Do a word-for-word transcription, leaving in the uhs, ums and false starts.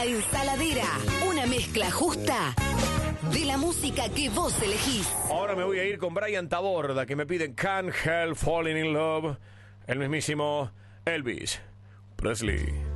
Ensaladera, una mezcla justa de la música que vos elegís. Ahora me voy a ir con Brian Taborda, que me piden Can't Help Falling in Love, el mismísimo Elvis Presley.